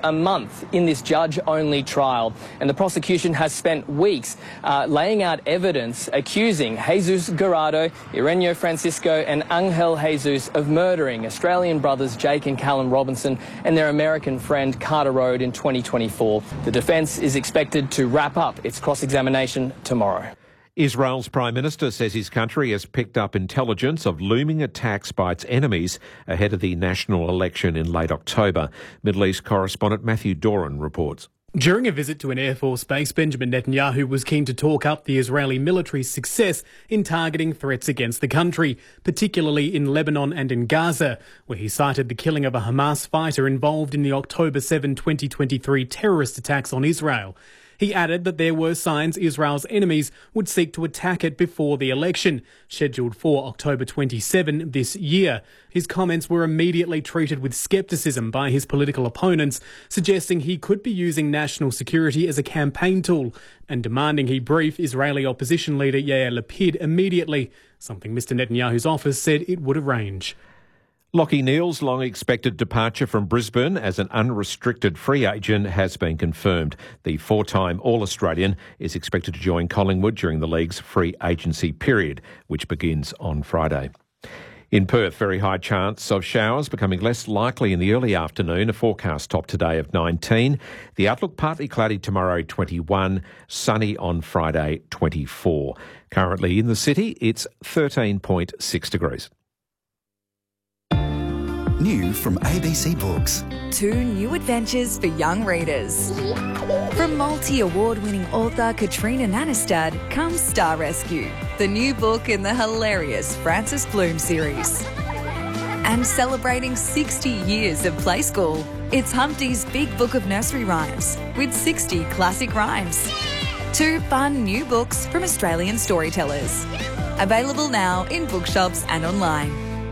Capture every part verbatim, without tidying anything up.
a month in this judge-only trial, and the prosecution has spent weeks uh, laying out evidence accusing Jesus Garrido, Ireneo Francisco and Angel Jesus of murdering Australian brothers Jake and Callum Robinson and their American friend Carter Road in twenty twenty-four. The defence is expected to wrap up its cross-examination tomorrow. Israel's Prime Minister says his country has picked up intelligence of looming attacks by its enemies ahead of the national election in late October. Middle East correspondent Matthew Doran reports. During a visit to an Air Force base, Benjamin Netanyahu was keen to talk up the Israeli military's success in targeting threats against the country, particularly in Lebanon and in Gaza, where he cited the killing of a Hamas fighter involved in the October seventh, twenty twenty-three terrorist attacks on Israel. He added that there were signs Israel's enemies would seek to attack it before the election, scheduled for October twenty-seventh this year. His comments were immediately treated with scepticism by his political opponents, suggesting he could be using national security as a campaign tool and demanding he brief Israeli opposition leader Yair Lapid immediately, something Mister Netanyahu's office said it would arrange. Lachie Neale's long-expected departure from Brisbane as an unrestricted free agent has been confirmed. The four-time All-Australian is expected to join Collingwood during the league's free agency period, which begins on Friday. In Perth, very high chance of showers becoming less likely in the early afternoon, a forecast top today of nineteen. The outlook partly cloudy tomorrow, twenty-one, sunny on Friday, twenty-four. Currently in the city, it's thirteen point six degrees. New from A B C Books. Two new adventures for young readers. From multi-award-winning author Katrina Nanestad comes Star Rescue, the new book in the hilarious Frances Bloom series. And celebrating sixty years of Play School, it's Humpty's Big Book of Nursery Rhymes with sixty classic rhymes. Two fun new books from Australian storytellers. Available now in bookshops and online.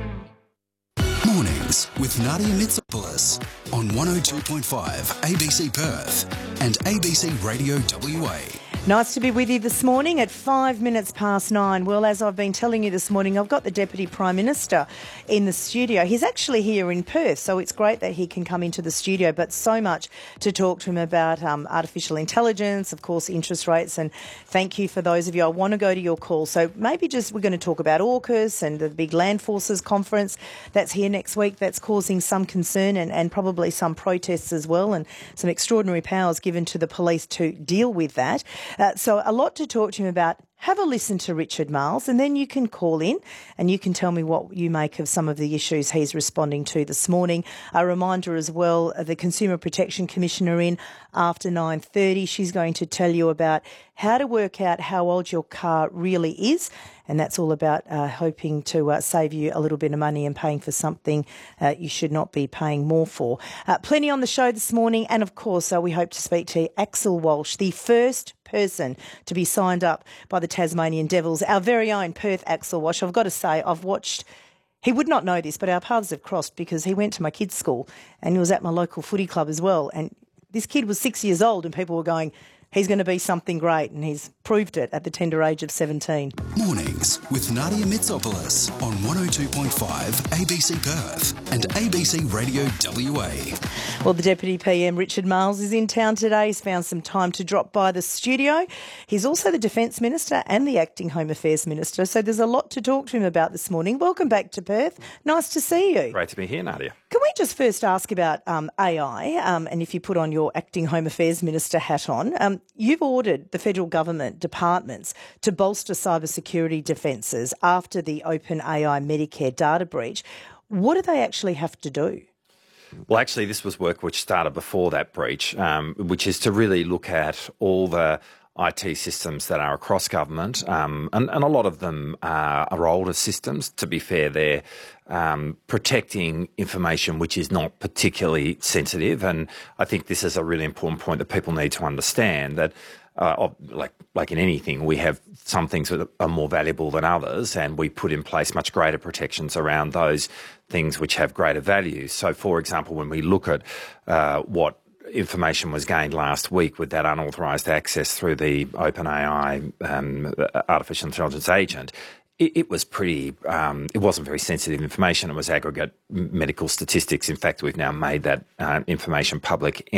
Mornings with Nadia Mitsopoulos on one oh two point five A B C Perth and A B C Radio W A. Nice to be with you this morning at five minutes past nine. Well, as I've been telling you this morning, I've got the Deputy Prime Minister in the studio. He's actually here in Perth, so it's great that he can come into the studio, but so much to talk to him about um, artificial intelligence, of course, interest rates, and thank you for those of you. I want to go to your call. So maybe just we're going to talk about AUKUS and the big Land Forces conference that's here next week that's causing some concern and, and probably some protests as well, and some extraordinary powers given to the police to deal with that. Uh, so a lot to talk to him about. Have a listen to Richard Marles and then you can call in and you can tell me what you make of some of the issues he's responding to this morning. A reminder as well, the Consumer Protection Commissioner in after nine thirty. She's going to tell you about how to work out how old your car really is, and that's all about uh, hoping to uh, save you a little bit of money and paying for something uh, you should not be paying more for. Uh, plenty on the show this morning, and of course uh, we hope to speak to Axel Walsh, the first person to be signed up by the Tasmanian Devils, our very own Perth Axel Walsh. I've got to say, I've watched, he would not know this, but our paths have crossed because he went to my kids' school and he was at my local footy club as well. And this kid was six years old and people were going, he's going to be something great, and he's proved it at the tender age of seventeen. Mornings with Nadia Mitsopoulos on one oh two point five A B C Perth and A B C Radio W A. Well, the Deputy P M, Richard Marles, is in town today. He's found some time to drop by the studio. He's also the Defence Minister and the Acting Home Affairs Minister, so there's a lot to talk to him about this morning. Welcome back to Perth. Nice to see you. Great to be here, Nadia. Can we just first ask about um, A I, um, and if you put on your Acting Home Affairs Minister hat on, um, you've ordered the federal government departments to bolster cybersecurity defences after the OpenAI Medicare data breach. What do they actually have to do? Well, actually, this was work which started before that breach, um, which is to really look at all the I T systems that are across government, um, and, and a lot of them are, are older systems. To be fair, they're um, protecting information which is not particularly sensitive, and I think this is a really important point that people need to understand, that uh, like like in anything, we have some things that are more valuable than others, and we put in place much greater protections around those things which have greater value. So, for example, when we look at uh, what information was gained last week with that unauthorised access through the OpenAI um, artificial intelligence agent, it, it was pretty, um, it wasn't very sensitive information. It was aggregate medical statistics. In fact, we've now made that uh, information public